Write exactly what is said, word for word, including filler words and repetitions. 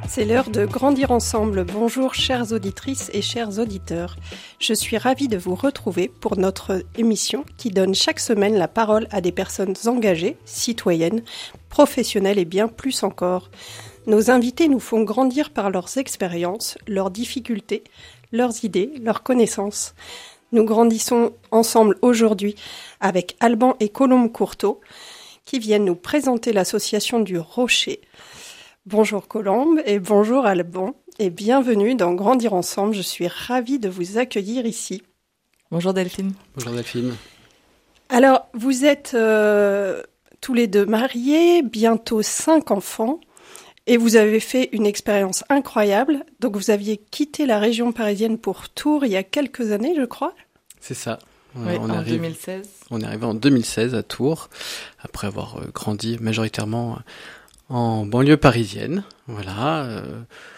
C'est l'heure de grandir ensemble. Bonjour chères auditrices et chers auditeurs. Je suis ravie de vous retrouver pour notre émission qui donne chaque semaine la parole à des personnes engagées, citoyennes, professionnelles et bien plus encore. Nos invités nous font grandir par leurs expériences, leurs difficultés, leurs idées, leurs connaissances. Nous grandissons ensemble aujourd'hui avec Alban et Colombe Courteau qui viennent nous présenter l'association du Rocher. Bonjour Colombe et bonjour Alban et bienvenue dans Grandir Ensemble. Je suis ravie de vous accueillir ici. Bonjour Delphine. Bonjour Delphine. Alors, vous êtes euh, tous les deux mariés, bientôt cinq enfants et vous avez fait une expérience incroyable. Donc, vous aviez quitté la région parisienne pour Tours il y a quelques années, je crois. C'est ça. Oui, on en arrive, deux mille seize. On est arrivé en deux mille seize à Tours, après avoir grandi majoritairement en banlieue parisienne. Voilà. Euh,